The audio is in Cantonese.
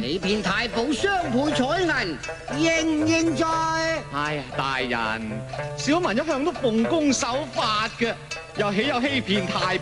欺騙太保雙倍彩銀，認唔認罪？ 哎呀，大人，小民一向都奉公守法嘅，又豈有欺騙太